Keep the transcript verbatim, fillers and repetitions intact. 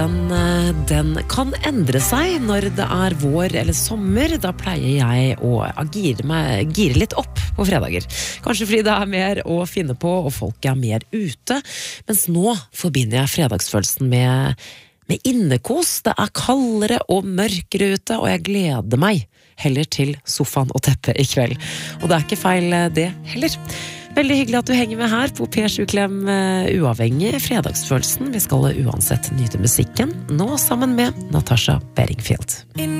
Den, den kan endre seg når det er vår eller sommer. Da pleier jeg å gire, meg, gire litt opp på fredager. Kanskje fordi det er mer å finne på, og folk er mer ute. Mens nå forbinder jeg fredagsfølelsen med, med innekos. Det er kaldere og mørkere ute, og jeg gleder meg heller til sofaen og teppet i kveld. Og det er ikke feil det heller. Veldig hyggelig at du henger med her på P sju Klem uavhengig fredagsfølelsen. Vi skal uansett nyte musikken, nå sammen med Natasha Bedingfield.